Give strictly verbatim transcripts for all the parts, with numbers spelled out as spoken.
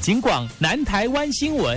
警广南台湾新闻。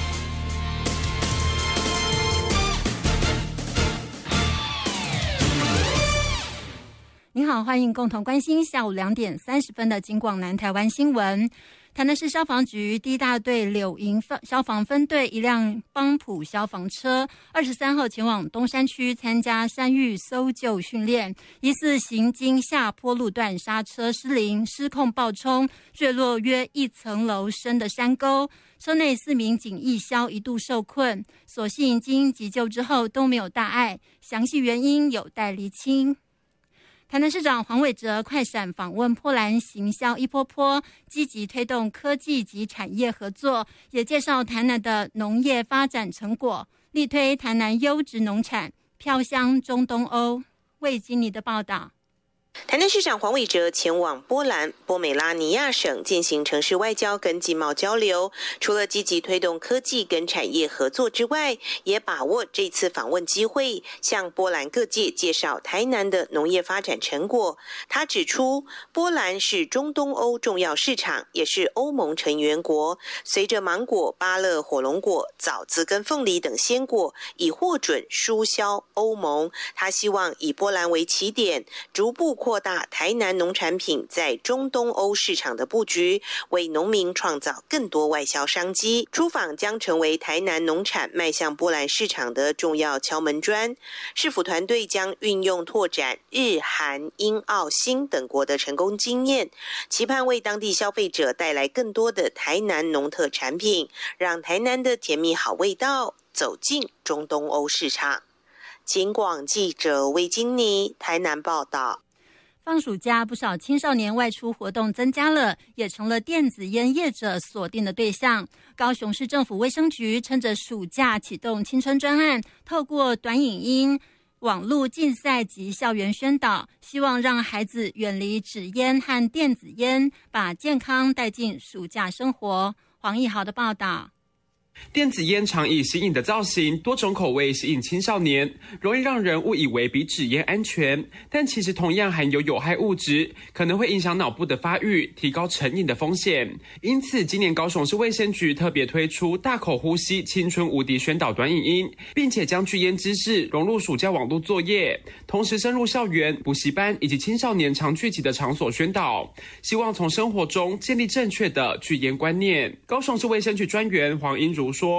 您好，欢迎共同关心下午两点三十分的警广南台湾新闻。台南市消防局第一大队柳营消防分队一辆邦普消防车，二十三号前往东山区参加山域搜救训练，疑似行经下坡路段刹车失灵，失控爆冲，坠落约一层楼深的山沟。车内四名警役消一度受困，所幸经急救之后都没有大碍，详细原因有待厘清。台南市长黄伟哲快闪访问波兰行销一波波，积极推动科技及产业合作，也介绍台南的农业发展成果，力推台南优质农产，飘香中东欧。魏经理的报道。 台南市长黄伟哲前往波兰波美拉尼亚省进行城市外交跟经贸交流，除了积极推动科技跟产业合作之外，也把握这次访问机会，向波兰各界介绍台南的农业发展成果。他指出，波兰是中东欧重要市场，也是欧盟成员国。随着芒果、芭乐、火龙果、枣子跟凤梨等鲜果已获准输销欧盟，他希望以波兰为起点，逐步扩大台南农产品在中东欧市场的布局，为农民创造更多外销商机。出访将成为台南农产迈向波兰市场的重要敲门砖。市府团队将运用拓展日、韩、英、澳、新等国的成功经验，期盼为当地消费者带来更多的台南农特产品，让台南的甜蜜好味道走进中东欧市场。警广记者魏金妮台南报道。 放暑假，不少青少年外出活动增加了，也成了电子烟业者锁定的对象。高雄市政府卫生局趁着暑假启动青春专案，透过短影音、网络竞赛及校园宣导，希望让孩子远离纸烟和电子烟，把健康带进暑假生活。黄义豪的报道。 电子烟常以新颖的造型、多种口味吸引青少年，容易让人误以为比纸烟安全，但其实同样含有有害物质，可能会影响脑部的发育，提高成瘾的风险。因此，今年高雄市卫生局特别推出大口呼吸青春无敌宣导短影音，并且将拒烟知识融入暑假网络作业，同时深入校园、补习班以及青少年常聚集的场所宣导，希望从生活中建立正确的拒烟观念。高雄市卫生局专员黄英如说，